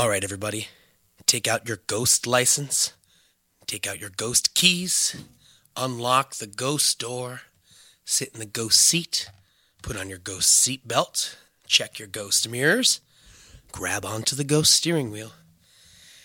All right, everybody, take out your ghost license, take out your ghost keys, unlock the ghost door, sit in the ghost seat, put on your ghost seat belt, check your ghost mirrors, grab onto the ghost steering wheel,